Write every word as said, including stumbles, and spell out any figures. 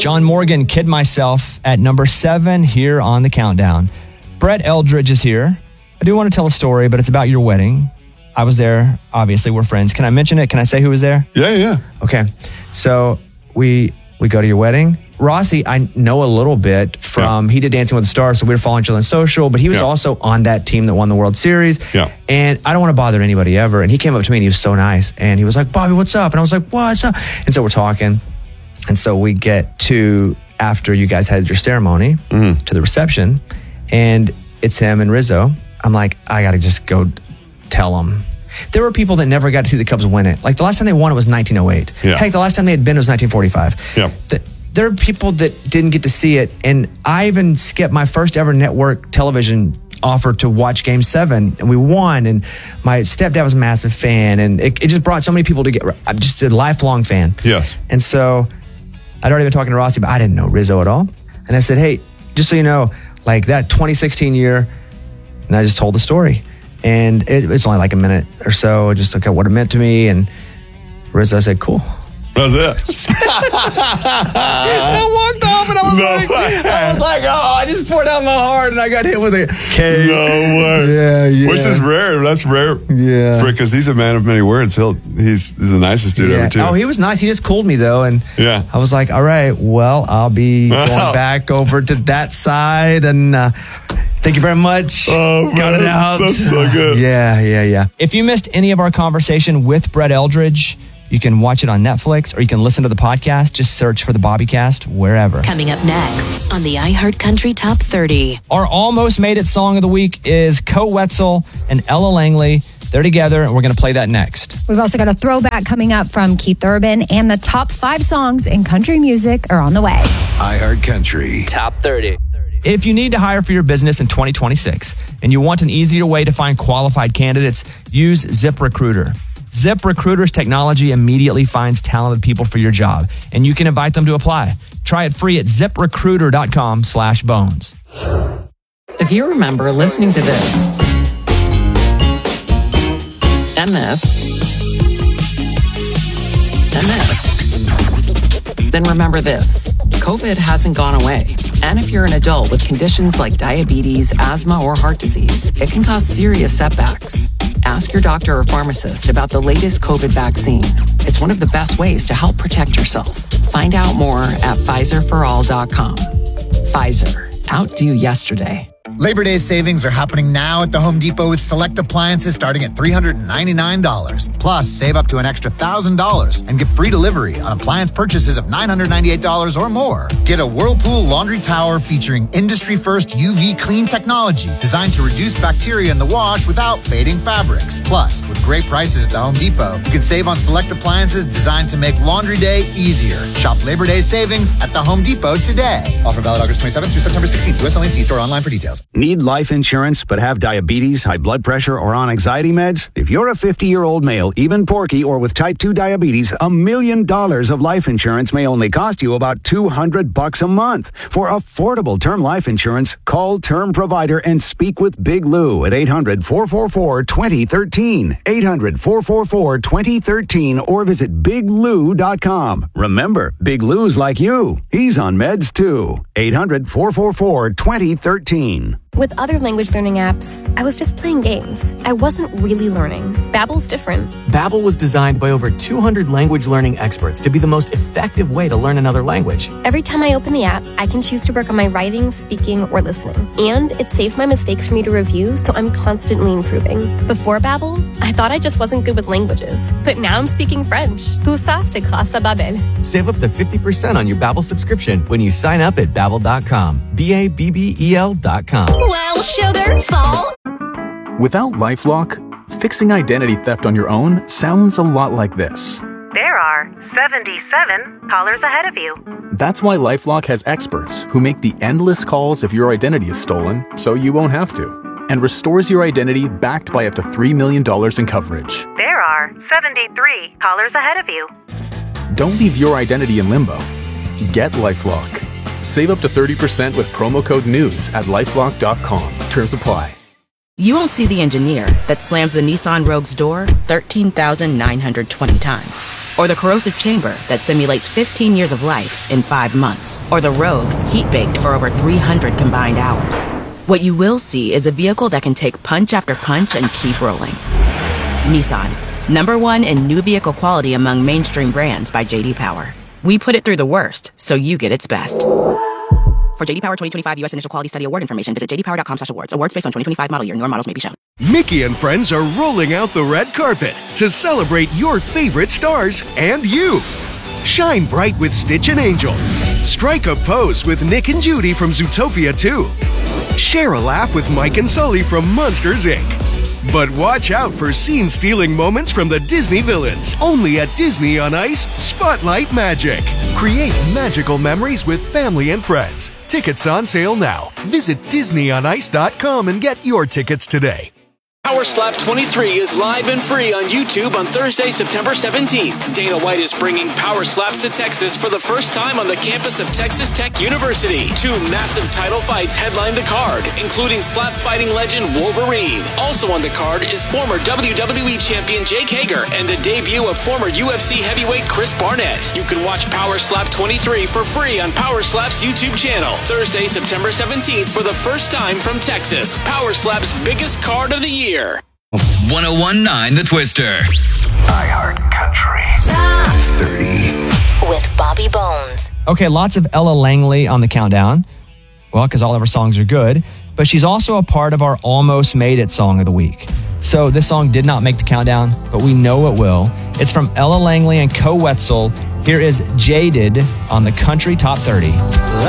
John Morgan, Kid Myself, at number seven here on the countdown. Brett Eldridge is here. I do want to tell a story, but it's about your wedding. I was there. Obviously, we're friends. Can I mention it? Can I say who was there? Yeah, yeah. Okay. So we we go to your wedding. Rossi, I know a little bit from, yeah. he did Dancing with the Stars, so we were following each other on social, but he was yeah. also on that team that won the World Series. Yeah. And I don't want to bother anybody ever. And he came up to me and he was so nice. And he was like, Bobby, what's up? And I was like, what's up? And so we're talking. And so we get to, after you guys had your ceremony, mm-hmm. to the reception, and it's him and Rizzo. I'm like, I got to just go tell him. There were people that never got to see the Cubs win it. Like the last time they won it was nineteen oh eight. Yeah. Heck, the last time they had been was nineteen forty-five. Yeah. The, there are people that didn't get to see it. And I even skipped my first ever network television offer to watch Game seven. And we won. And my stepdad was a massive fan. And it, it just brought so many people together. I'm just a lifelong fan. Yes. And so I'd already been talking to Rossi, but I didn't know Rizzo at all. And I said, hey, just so you know, like that twenty sixteen year, and I just told the story. And it, it's only like a minute or so, just look at what it meant to me. And Rizzo said, cool. That was it. I walked off and I was, no like, I was like, oh, I just poured out my heart and I got hit with a K. No way. Yeah, yeah. Which is rare. That's rare. Yeah. Because he's a man of many words. He'll, he's, he's the nicest dude yeah. ever, too. Oh, he was nice. He just cooled me, though. And yeah. I was like, all right, well, I'll be going back over to that side. And uh, thank you very much. Oh, got man. it out. That's so good. Yeah, yeah, yeah. If you missed any of our conversation with Brett Eldridge, you can watch it on Netflix or you can listen to the podcast. Just search for the Bobbycast wherever. Coming up next on the iHeartCountry Top thirty. Our Almost Made It song of the week is Co Wetzel and Ella Langley. They're together, and we're going to play that next. We've also got a throwback coming up from Keith Urban, and the top five songs in country music are on the way. iHeartCountry Top thirty. If you need to hire for your business in twenty twenty-six and you want an easier way to find qualified candidates, use ZipRecruiter. ZipRecruiter's technology immediately finds talented people for your job, and you can invite them to apply. Try it free at ZipRecruiter.com slash bones. If you remember listening to this, and this, and this, then remember this. COVID hasn't gone away. And if you're an adult with conditions like diabetes, asthma, or heart disease, it can cause serious setbacks. Ask your doctor or pharmacist about the latest COVID vaccine. It's one of the best ways to help protect yourself. Find out more at Pfizer for all dot com. Pfizer. Outdo yesterday. Labor Day savings are happening now at the Home Depot with select appliances starting at three hundred ninety-nine dollars. Plus, save up to an extra one thousand dollars and get free delivery on appliance purchases of nine hundred ninety-eight dollars or more. Get a Whirlpool laundry tower featuring industry-first U V clean technology designed to reduce bacteria in the wash without fading fabrics. Plus, with great prices at the Home Depot, you can save on select appliances designed to make laundry day easier. Shop Labor Day savings at the Home Depot today. Offer valid August twenty-seventh through September sixteenth. U S only. See store online for details. Need life insurance but have diabetes, high blood pressure, or on anxiety meds? If you're a fifty-year-old male, even porky, or with type two diabetes, a million dollars of life insurance may only cost you about two hundred bucks a month. For affordable term life insurance, call Term Provider and speak with Big Lou at eight hundred, four four four, two zero one three, eight hundred, four four four, two zero one three, or visit big lou dot com. Remember, Big Lou's like you. He's on meds too. eight hundred, four four four, two zero one three. With other language learning apps, I was just playing games. I wasn't really learning. Babbel's different. Babbel was designed by over two hundred language learning experts to be the most effective way to learn another language. Every time I open the app, I can choose to work on my writing, speaking, or listening. And it saves my mistakes for me to review, so I'm constantly improving. Before Babbel, I thought I just wasn't good with languages. But now I'm speaking French. Tout ça, c'est grâce à Babbel. Save up to fifty percent on your Babbel subscription when you sign up at babbel dot com. B A B B E L dot com. Well, sugar, salt. Without LifeLock, fixing identity theft on your own sounds a lot like this. There are seventy-seven callers ahead of you. That's why LifeLock has experts who make the endless calls if your identity is stolen, so you won't have to, and restores your identity backed by up to three million dollars in coverage. There are seventy-three callers ahead of you. Don't leave your identity in limbo. Get LifeLock. Save up to thirty percent with promo code NEWS at lifelock dot com. Terms apply. You won't see the engineer that slams the Nissan Rogue's door thirteen thousand nine hundred twenty times. or the corrosive chamber that simulates fifteen years of life in five months, or the Rogue, heat-baked for over three hundred combined hours. What you will see is a vehicle that can take punch after punch and keep rolling. Nissan, number one in new vehicle quality among mainstream brands by J D Power. We put it through the worst, so you get its best. For J D Power twenty twenty-five U S Initial Quality Study Award information, visit j d power dot com slash awards. Awards based on twenty twenty-five model year. Newer models may be shown. Mickey and friends are rolling out the red carpet to celebrate your favorite stars and you. Shine bright with Stitch and Angel. Strike a pose with Nick and Judy from Zootopia two. Share a laugh with Mike and Sully from Monsters, Incorporated. But watch out for scene-stealing moments from the Disney villains. Only at Disney on Ice, Spotlight Magic. Create magical memories with family and friends. Tickets on sale now. Visit disney on ice dot com and get your tickets today. Power Slap twenty-three is live and free on YouTube on Thursday, September seventeenth. Dana White is bringing Power Slaps to Texas for the first time on the campus of Texas Tech University. Two massive title fights headline the card, including slap fighting legend Wolverine. Also on the card is former W W E champion Jake Hager and the debut of former U F C heavyweight Chris Barnett. You can watch Power Slap twenty-three for free on Power Slap's YouTube channel. Thursday, September seventeenth for the first time from Texas. Power Slap's biggest card of the year. one oh one point nine The Twister. iHeart Country. Top thirty. With Bobby Bones. Okay, lots of Ella Langley on the countdown. Well, because all of her songs are good. But she's also a part of our Almost Made It song of the week. So this song did not make the countdown, but we know it will. It's from Ella Langley and Co Wetzel. Here is Jaded on the Country Top thirty.